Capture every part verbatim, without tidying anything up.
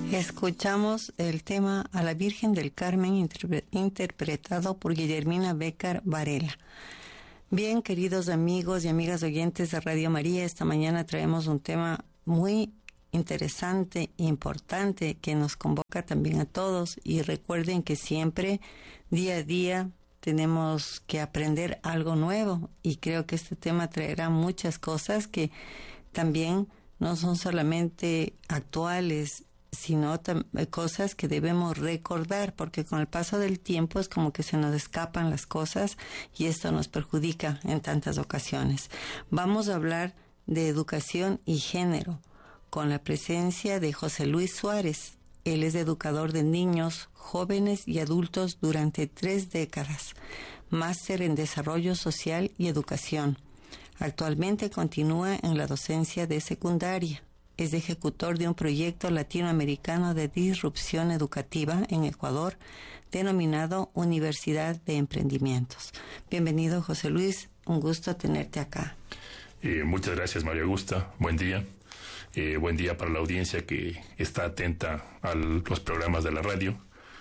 Escuchamos el tema A la Virgen del Carmen, interpre- interpretado por Guillermina Bécar Varela. Bien, queridos amigos y amigas oyentes de Radio María, esta mañana traemos un tema muy interesante, importante, que nos convoca también a todos. Y recuerden que siempre, día a día, tenemos que aprender algo nuevo. Y creo que este tema traerá muchas cosas que también no son solamente actuales, sino tam- cosas que debemos recordar, porque con el paso del tiempo es como que se nos escapan las cosas y esto nos perjudica en tantas ocasiones. Vamos a hablar de educación y género con la presencia de José Luis Suárez. Él es educador de niños, jóvenes y adultos durante tres décadas, máster en desarrollo social y educación. Actualmente continúa en la docencia de secundaria. Es ejecutor de un proyecto latinoamericano de disrupción educativa en Ecuador, denominado Universidad de Emprendimientos. Bienvenido, José Luis. Un gusto tenerte acá. Eh, muchas gracias, María Augusta. Buen día. Eh, buen día para la audiencia que está atenta a los programas de la radio.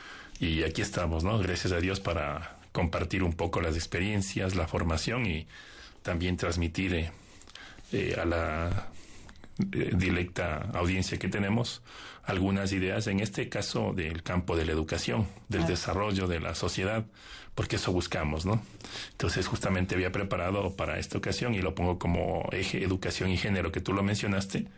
Y aquí estamos, ¿no? Gracias a Dios para compartir un poco las experiencias, la formación y también transmitir eh, eh, a la eh, directa audiencia que tenemos algunas ideas, en este caso del campo de la educación, del Claro. desarrollo de la sociedad, porque eso buscamos, ¿no? Entonces justamente había preparado para esta ocasión y lo pongo como eje educación y género, que tú lo mencionaste,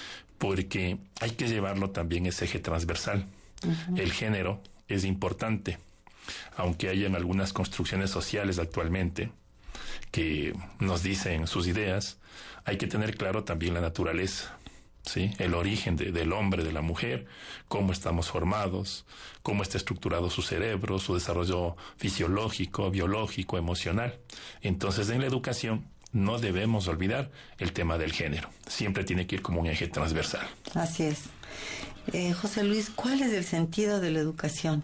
porque hay que llevarlo también ese eje transversal. Uh-huh. El género es importante, aunque hay en algunas construcciones sociales actualmente que nos dicen sus ideas, hay que tener claro también la naturaleza, ¿sí? El origen de, del hombre, de la mujer, cómo estamos formados, cómo está estructurado su cerebro, su desarrollo fisiológico, biológico, emocional. Entonces, en la educación no debemos olvidar el tema del género. Siempre tiene que ir como un eje transversal. Así es. Eh, José Luis, ¿cuál es el sentido de la educación?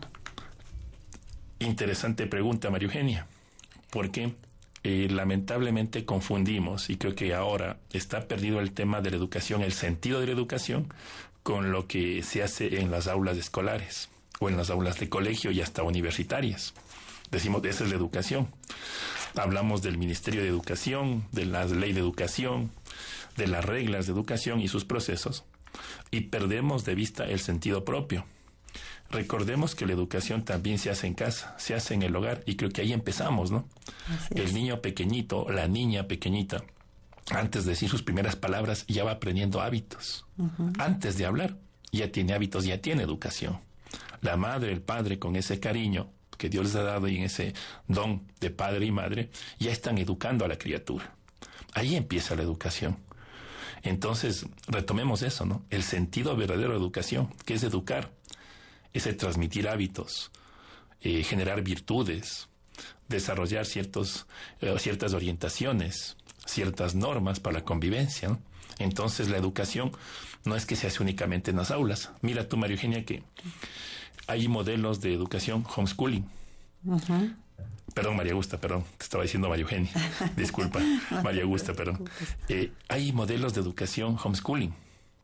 Interesante pregunta, María Eugenia, porque eh, lamentablemente confundimos, y creo que ahora está perdido el tema de la educación, el sentido de la educación, con lo que se hace en las aulas escolares o en las aulas de colegio y hasta universitarias. Decimos, esa es la educación. Hablamos del Ministerio de Educación, de la Ley de Educación, de las reglas de educación y sus procesos, y perdemos de vista el sentido propio. Recordemos que la educación también se hace en casa, se hace en el hogar, y creo que ahí empezamos, ¿no? El niño pequeñito, la niña pequeñita, antes de decir sus primeras palabras, ya va aprendiendo hábitos. Uh-huh. Antes de hablar, ya tiene hábitos, ya tiene educación. La madre, el padre, con ese cariño que Dios les ha dado y en ese don de padre y madre, ya están educando a la criatura. Ahí empieza la educación. Entonces, retomemos eso, ¿no? El sentido verdadero de educación, que es educar, es el transmitir hábitos, eh, generar virtudes, desarrollar ciertos, eh, ciertas orientaciones, ciertas normas para la convivencia, ¿no? Entonces, la educación no es que se hace únicamente en las aulas. Mira tú, María Eugenia, que hay modelos de educación homeschooling. Uh-huh. Perdón, María Augusta, perdón, te estaba diciendo María Eugenia. Disculpa, María Augusta, perdón. Eh, hay modelos de educación homeschooling.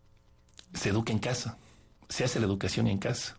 Se educa en casa, se hace la educación en casa.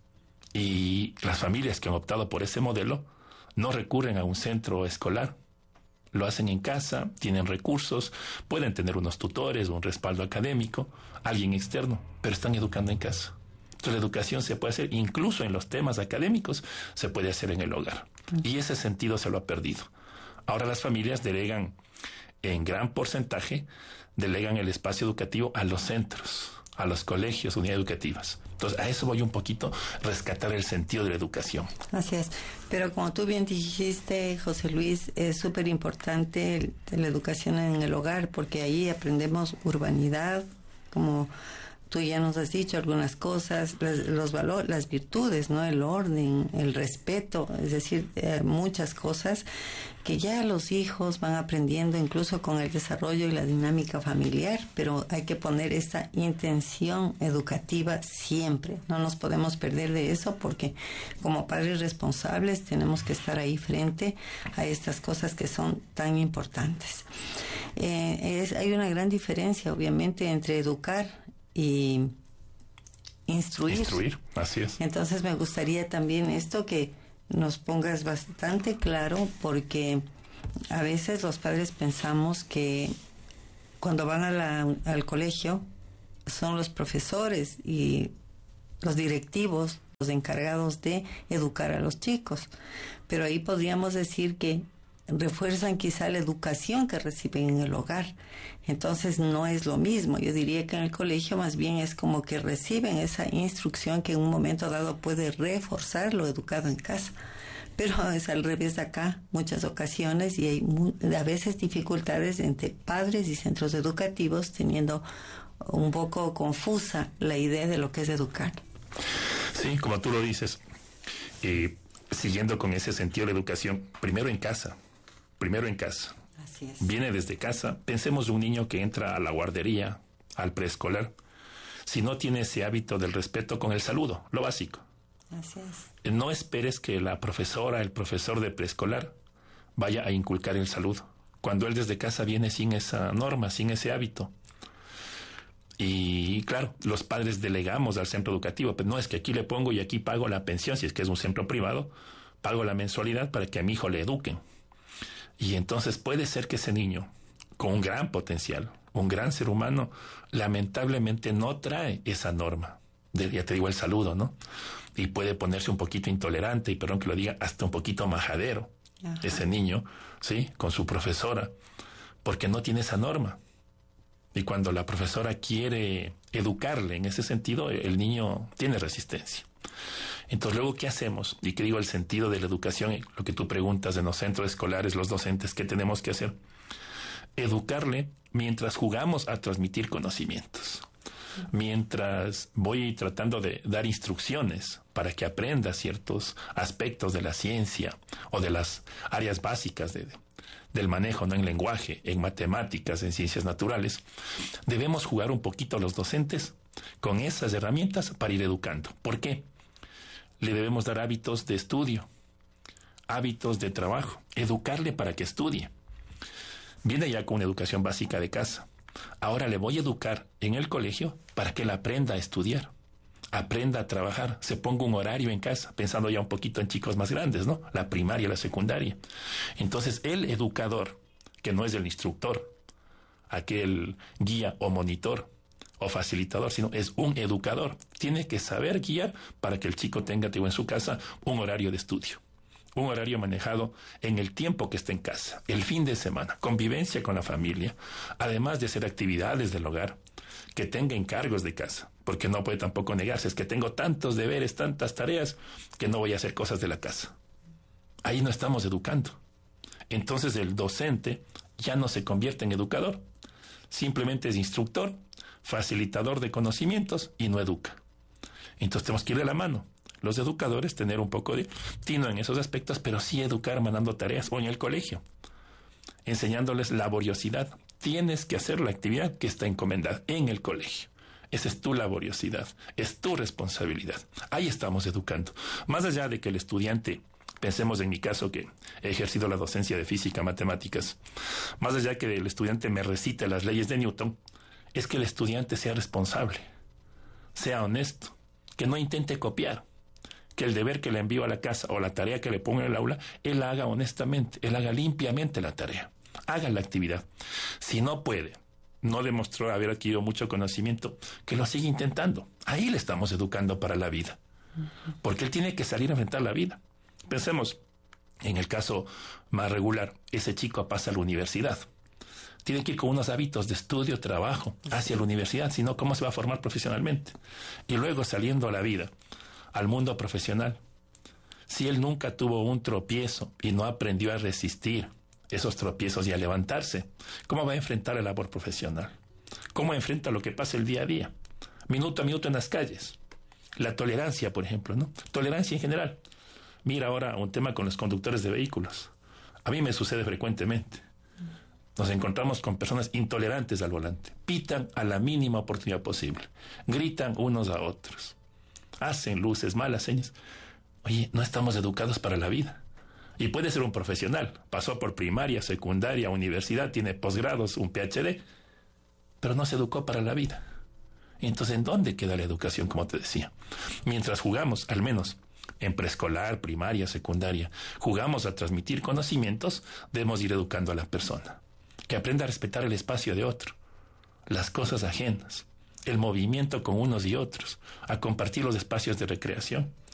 Y las familias que han optado por ese modelo no recurren a un centro escolar. Lo hacen en casa, tienen recursos, pueden tener unos tutores, un respaldo académico, alguien externo, pero están educando en casa. Entonces la educación se puede hacer, incluso en los temas académicos, se puede hacer en el hogar. Y ese sentido se lo ha perdido. Ahora las familias delegan, en gran porcentaje, delegan el espacio educativo a los centros, a los colegios, unidades educativas. Entonces, a eso voy un poquito, rescatar el sentido de la educación. Así es. Pero como tú bien dijiste, José Luis, es súper importante la educación en el hogar, porque ahí aprendemos urbanidad, como tú ya nos has dicho algunas cosas, las, los valores, las virtudes, ¿no? El orden, el respeto, es decir, eh, muchas cosas que ya los hijos van aprendiendo incluso con el desarrollo y la dinámica familiar, pero hay que poner esta intención educativa siempre. No nos podemos perder de eso porque como padres responsables tenemos que estar ahí frente a estas cosas que son tan importantes. Eh, es, hay una gran diferencia, obviamente, entre educar y instruir. Instruir, así es. Entonces me gustaría también esto que nos pongas bastante claro, porque a veces los padres pensamos que cuando van a la, al colegio son los profesores y los directivos los encargados de educar a los chicos, pero ahí podríamos decir que refuerzan quizá la educación que reciben en el hogar. Entonces no es lo mismo. Yo diría que en el colegio más bien es como que reciben esa instrucción que en un momento dado puede reforzar lo educado en casa. Pero es al revés de acá, muchas ocasiones, y hay mu- a veces dificultades entre padres y centros educativos, teniendo un poco confusa la idea de lo que es educar. Sí, como tú lo dices, eh, siguiendo con ese sentido de la educación, primero en casa, primero en casa. Así es. Viene desde casa. Pensemos de un niño que entra a la guardería, al preescolar, si no tiene ese hábito del respeto con el saludo, lo básico. Así es. No esperes que la profesora, el profesor de preescolar vaya a inculcar el saludo, cuando él desde casa viene sin esa norma, sin ese hábito. Y claro, los padres delegamos al centro educativo, pero no es que aquí le pongo y aquí pago la pensión, si es que es un centro privado, pago la mensualidad para que a mi hijo le eduquen. Y entonces puede ser que ese niño, con un gran potencial, un gran ser humano, lamentablemente no trae esa norma. De, ya te digo, el saludo, ¿no? Y puede ponerse un poquito intolerante, y perdón que lo diga, hasta un poquito majadero, Ajá. ese niño, ¿sí? Con su profesora, porque no tiene esa norma. Y cuando la profesora quiere educarle en ese sentido, el niño tiene resistencia. Entonces, luego, ¿qué hacemos? Y que digo, el sentido de la educación, lo que tú preguntas en los centros escolares, los docentes, ¿qué tenemos que hacer? Educarle mientras jugamos a transmitir conocimientos. Mientras voy tratando de dar instrucciones para que aprenda ciertos aspectos de la ciencia o de las áreas básicas de, de, del manejo, ¿no? En lenguaje, en matemáticas, en ciencias naturales, debemos jugar un poquito los docentes con esas herramientas para ir educando. ¿Por qué? Le debemos dar hábitos de estudio, hábitos de trabajo, educarle para que estudie. Viene ya con una educación básica de casa. Ahora le voy a educar en el colegio para que él aprenda a estudiar, aprenda a trabajar, se ponga un horario en casa, pensando ya un poquito en chicos más grandes, ¿no? La primaria, la secundaria. Entonces, el educador, que no es el instructor, aquel guía o monitor o facilitador, sino es un educador, tiene que saber guiar para que el chico tenga, digo, en su casa un horario de estudio. Un horario manejado en el tiempo que está en casa, el fin de semana, convivencia con la familia, además de hacer actividades del hogar, que tenga encargos de casa, porque no puede tampoco negarse, es que tengo tantos deberes, tantas tareas, que no voy a hacer cosas de la casa. Ahí no estamos educando. Entonces el docente ya no se convierte en educador, simplemente es instructor, facilitador de conocimientos y no educa. Entonces tenemos que ir de la mano. Los educadores tener un poco de tino en esos aspectos, pero sí educar mandando tareas o en el colegio, enseñándoles laboriosidad. Tienes que hacer la actividad que está encomendada en el colegio. Esa es tu laboriosidad, es tu responsabilidad. Ahí estamos educando. Más allá de que el estudiante, pensemos en mi caso que he ejercido la docencia de física, matemáticas, más allá que el estudiante me recite las leyes de Newton, es que el estudiante sea responsable, sea honesto, que no intente copiar. Que el deber que le envío a la casa o la tarea que le pongo en el aula, él la haga honestamente, él haga limpiamente la tarea, haga la actividad. Si no puede, no demostró haber adquirido mucho conocimiento, que lo siga intentando. Ahí le estamos educando para la vida, porque él tiene que salir a enfrentar la vida. Pensemos, en el caso más regular, ese chico pasa a la universidad. Tiene que ir con unos hábitos de estudio, trabajo, hacia la universidad, si no, ¿cómo se va a formar profesionalmente? Y luego saliendo a la vida, al mundo profesional, si él nunca tuvo un tropiezo y no aprendió a resistir esos tropiezos y a levantarse, ¿cómo va a enfrentar la labor profesional? ¿Cómo enfrenta lo que pasa el día a día? Minuto a minuto en las calles. La tolerancia, por ejemplo, ¿no? Tolerancia en general. Mira ahora un tema con los conductores de vehículos. A mí me sucede frecuentemente. Nos encontramos con personas intolerantes al volante. Pitan a la mínima oportunidad posible. Gritan unos a otros. Hacen luces, malas señas. Oye, no estamos educados para la vida. Y puede ser un profesional. Pasó por primaria, secundaria, universidad, tiene posgrados, un P H D, pero no se educó para la vida. Entonces, ¿en dónde queda la educación, como te decía? Mientras jugamos, al menos en preescolar, primaria, secundaria, jugamos a transmitir conocimientos, debemos ir educando a la persona. Que aprenda a respetar el espacio de otro, las cosas ajenas, el movimiento con unos y otros, a compartir los espacios de recreación.